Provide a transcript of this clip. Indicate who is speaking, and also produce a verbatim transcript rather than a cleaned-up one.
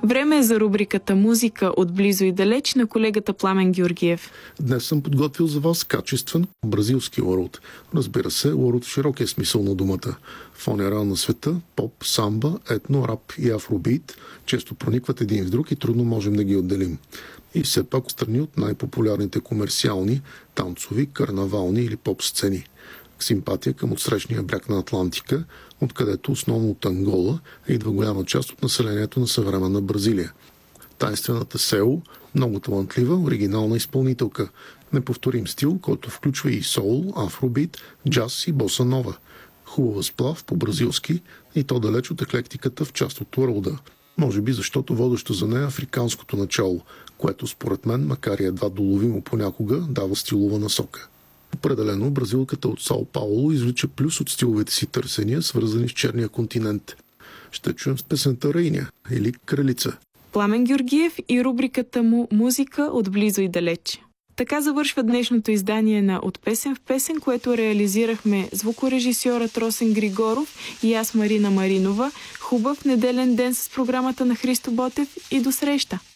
Speaker 1: Време е за рубриката «Музика от близо и далеч» на колегата Пламен Георгиев.
Speaker 2: Днес съм подготвил за вас качествен бразилски лород. Разбира се, лород в широкия смисъл на думата. Фонера на света, поп, самба, етно, рап и афробит често проникват един в друг и трудно можем да ги отделим. И все пак страни от най-популярните комерциални, танцови, карнавални или поп сцени. Симпатия към отсрещния бряг на Атлантика, откъдето основно от Ангола идва голяма част от населението на съвременна Бразилия. Тайнствената Сео, много талантлива, оригинална изпълнителка. Неповторим стил, който включва и соул, афробит, джаз и боса нова. Хубава сплав по-бразилски и то далеч от еклектиката в част от уорлда. Може би защото водещо за нея африканското начало, което според мен, макар и едва доловимо понякога, дава стилова насока. Определено бразилката от Сао Пауло извлича плюс от стиловете си търсения, свързани с черния континент. Ще чуем с песента Рейня или Кралица.
Speaker 1: Пламен Георгиев и рубриката му «Музика от близо и далеч». Така завършва днешното издание на «От песен в песен», което реализирахме звукорежисьорът Росен Григоров и аз Марина Маринова. Хубав неделен ден с програмата на Христо Ботев и до среща!